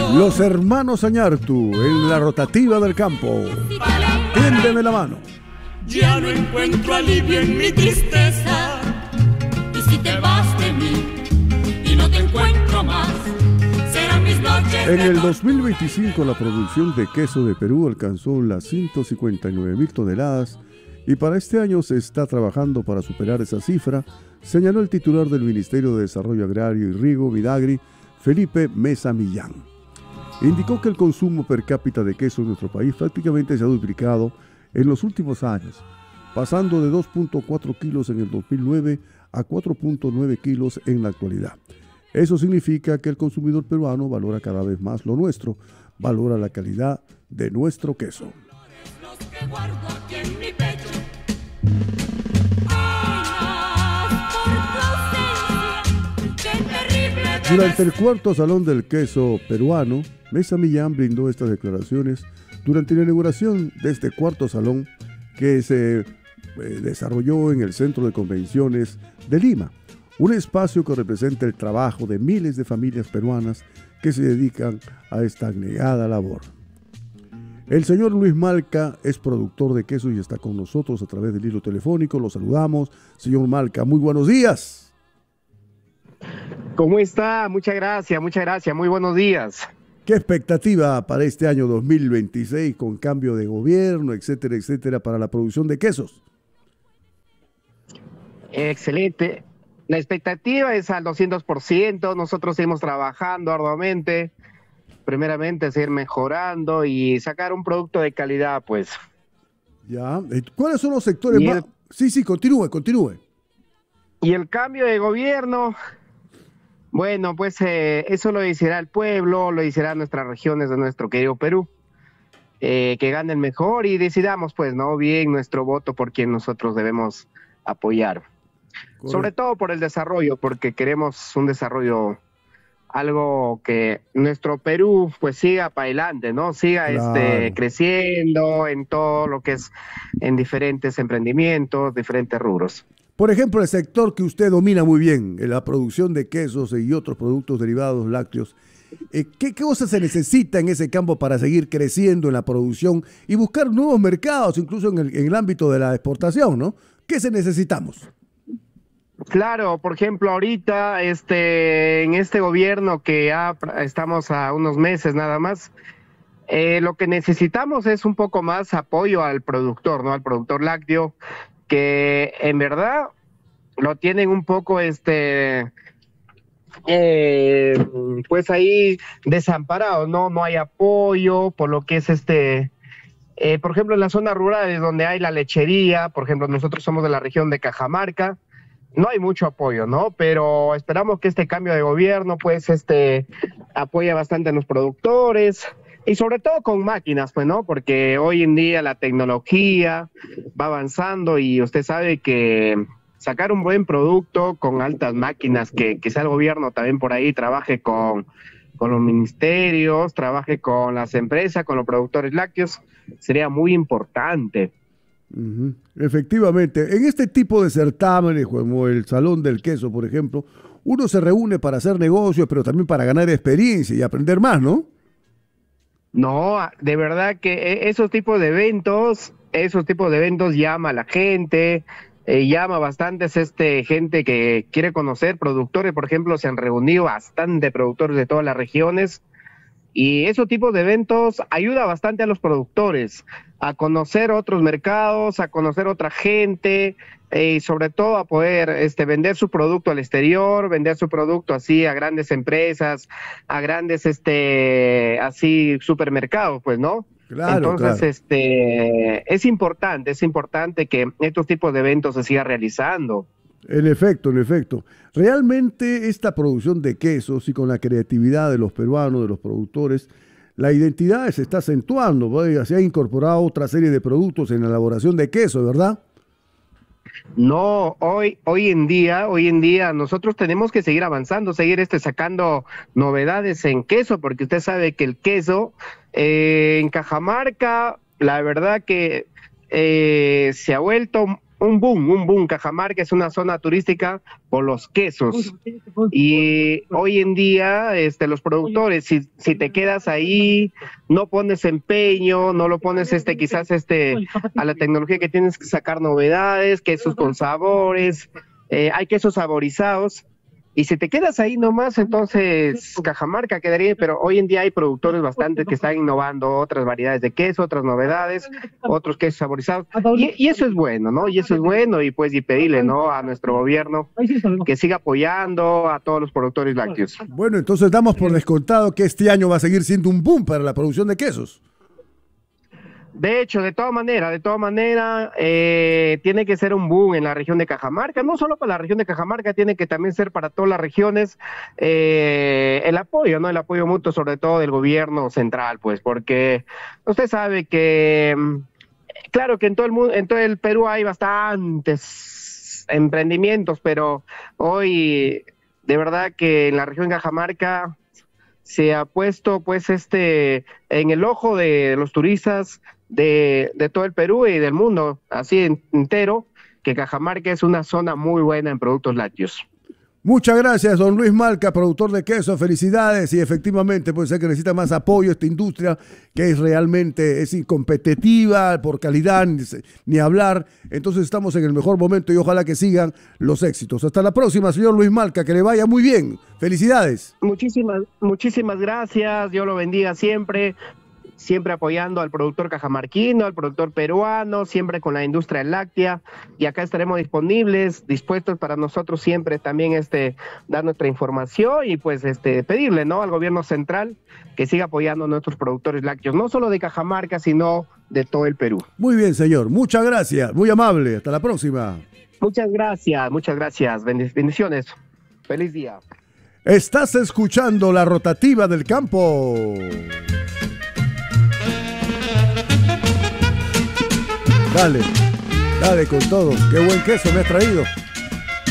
Los hermanos Añartu en la rotativa del campo. Tiéndeme la mano. Ya no encuentro alivio en mi tristeza. Y si te vas de mí y no te encuentro más, serán mis noches. En el 2025 la producción de queso de Perú alcanzó las 159.000 toneladas y para este año se está trabajando para superar esa cifra, señaló el titular del Ministerio de Desarrollo Agrario y Riego, Midagri, Felipe Mesa Millán. Indicó que el consumo per cápita de queso en nuestro país prácticamente se ha duplicado en los últimos años, pasando de 2.4 kilos en el 2009 a 4.9 kilos en la actualidad. Eso significa que el consumidor peruano valora cada vez más lo nuestro, valora la calidad de nuestro queso. Durante el cuarto Salón del Queso Peruano, Mesa Millán brindó estas declaraciones durante la inauguración de este cuarto salón que se desarrolló en el Centro de Convenciones de Lima, un espacio que representa el trabajo de miles de familias peruanas que se dedican a esta abnegada labor. El señor Luis Malca es productor de queso y está con nosotros a través del hilo telefónico. Lo saludamos. Señor Malca, muy buenos días. ¿Cómo está? Muchas gracias, muy buenos días. ¿Qué expectativa para este año 2026 con cambio de gobierno, etcétera, etcétera, para la producción de quesos? Excelente. La expectativa es al 200%. Nosotros seguimos trabajando arduamente. Primeramente, seguir mejorando y sacar un producto de calidad, pues. Ya. ¿Cuáles son los sectores más? Sí, continúe. Y el cambio de gobierno, bueno, pues eso lo decidirá el pueblo, lo decidirán nuestras regiones de nuestro querido Perú. Que gane el mejor y decidamos, pues, ¿no? Bien nuestro voto por quien nosotros debemos apoyar. Correcto. Sobre todo por el desarrollo, porque queremos un desarrollo, algo que nuestro Perú pues siga para adelante, ¿no? Siga claro, creciendo en todo lo que es en diferentes emprendimientos, diferentes rubros. Por ejemplo, el sector que usted domina muy bien, la producción de quesos y otros productos derivados lácteos, ¿qué cosas se necesita en ese campo para seguir creciendo en la producción y buscar nuevos mercados, incluso en el ámbito de la exportación, ¿no? ¿Qué se necesitamos? Claro, por ejemplo, ahorita en este gobierno que ya estamos a unos meses nada más, lo que necesitamos es un poco más apoyo al productor, ¿no? Al productor lácteo, que en verdad lo tienen un poco pues ahí desamparado, no hay apoyo por lo que es por ejemplo, en las zonas rurales donde hay la lechería, por ejemplo, nosotros somos de la región de Cajamarca, no hay mucho apoyo, ¿no? Pero esperamos que este cambio de gobierno, pues, apoye bastante a los productores y sobre todo con máquinas, pues, ¿no? Porque hoy en día la tecnología va avanzando y usted sabe que sacar un buen producto con altas máquinas, que quizá el gobierno también por ahí trabaje con los ministerios, trabaje con las empresas, con los productores lácteos, sería muy importante. Uh-huh. Efectivamente, en este tipo de certámenes, como el Salón del Queso, por ejemplo, uno se reúne para hacer negocios, pero también para ganar experiencia y aprender más, ¿no? No, de verdad que esos tipos de eventos llama a la gente, llama bastantes gente que quiere conocer productores. Por ejemplo, se han reunido bastante productores de todas las regiones y esos tipos de eventos ayuda bastante a los productores a conocer otros mercados, a conocer otra gente y sobre todo a poder vender su producto al exterior, vender su producto así a grandes empresas, a grandes así supermercados, pues, ¿no? Claro, entonces, claro. Es importante que estos tipos de eventos se sigan realizando. En efecto. Realmente esta producción de quesos y con la creatividad de los peruanos, de los productores, la identidad se está acentuando, ¿verdad? Se ha incorporado otra serie de productos en la elaboración de queso, ¿verdad? No, hoy en día nosotros tenemos que seguir avanzando, seguir sacando novedades en queso, porque usted sabe que el queso en Cajamarca, la verdad que se ha vuelto un boom. Cajamarca es una zona turística por los quesos. Y hoy en día, los productores, si te quedas ahí, no pones empeño, no lo pones quizás a la tecnología, que tienes que sacar novedades, quesos con sabores, hay quesos saborizados. Y si te quedas ahí nomás, entonces Cajamarca quedaría, pero hoy en día hay productores bastante que están innovando otras variedades de queso, otras novedades, otros quesos saborizados, y eso es bueno, ¿no? Y eso es bueno, y pues y pedirle, ¿no?, a nuestro gobierno que siga apoyando a todos los productores lácteos. Bueno, entonces damos por descontado que este año va a seguir siendo un boom para la producción de quesos. De hecho, de todas maneras, tiene que ser un boom en la región de Cajamarca, no solo para la región de Cajamarca, tiene que también ser para todas las regiones, el apoyo, ¿no? El apoyo mutuo, sobre todo del gobierno central, pues, porque usted sabe que, claro que en todo el mundo, en todo el Perú hay bastantes emprendimientos, pero hoy, de verdad que en la región de Cajamarca se ha puesto, pues, en el ojo de los turistas de todo el Perú y del mundo, así entero, que Cajamarca es una zona muy buena en productos lácteos. Muchas gracias, don Luis Malca, productor de queso, felicidades, y efectivamente puede ser que necesita más apoyo esta industria, que es incompetitiva por calidad, ni hablar. Entonces estamos en el mejor momento y ojalá que sigan los éxitos. Hasta la próxima, señor Luis Malca, que le vaya muy bien. Felicidades. Muchísimas gracias, Dios lo bendiga siempre apoyando al productor cajamarquino, al productor peruano, siempre con la industria láctea, y acá estaremos dispuestos para nosotros siempre también dar nuestra información y pues pedirle, ¿no?, al gobierno central que siga apoyando a nuestros productores lácteos, no solo de Cajamarca, sino de todo el Perú. Muy bien, señor, muchas gracias, muy amable, hasta la próxima. Muchas gracias, bendiciones, feliz día. Estás escuchando La Rotativa del Campo. Dale con todo. Qué buen queso me has traído.